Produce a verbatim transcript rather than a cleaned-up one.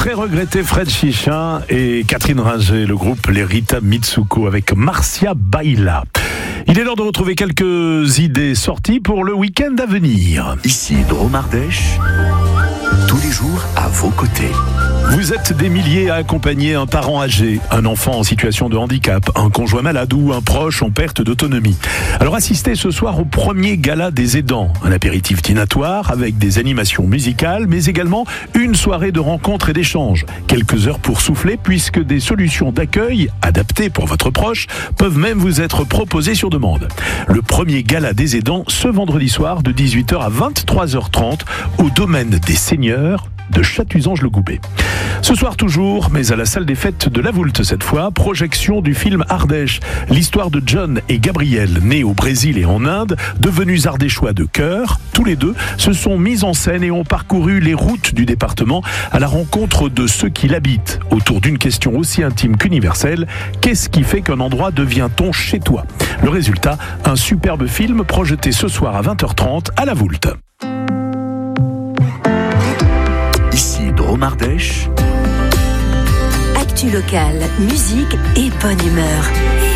très regretté Fred Chichin et Catherine Ringer, le groupe Les Rita Mitsuko avec Marcia Baila. Il est l'heure de retrouver quelques idées sorties pour le week-end à venir. Ici Drôme Ardèche, tous les jours à vos côtés. Vous êtes des milliers à accompagner un parent âgé, un enfant en situation de handicap, un conjoint malade ou un proche en perte d'autonomie. Alors assistez ce soir au premier gala des aidants, un apéritif dînatoire avec des animations musicales, mais également une soirée de rencontres et d'échanges. Quelques heures pour souffler puisque des solutions d'accueil adaptées pour votre proche peuvent même vous être proposées sur demande. Le premier gala des aidants ce vendredi soir de dix-huit heures à vingt-trois heures trente au domaine des Seigneurs de Chatuzange-le-Goubet. Ce soir toujours, mais à la salle des fêtes de La Voulte cette fois, projection du film Ardèche, l'histoire de John et Gabriel, nés au Brésil et en Inde, devenus ardéchois de cœur. Tous les deux se sont mis en scène et ont parcouru les routes du département à la rencontre de ceux qui l'habitent, autour d'une question aussi intime qu'universelle: qu'est-ce qui fait qu'un endroit devient-on chez toi? Le résultat, un superbe film projeté ce soir à vingt heures trente à La Voulte. Ici Drôme Ardèche. Actu locale, musique et bonne humeur.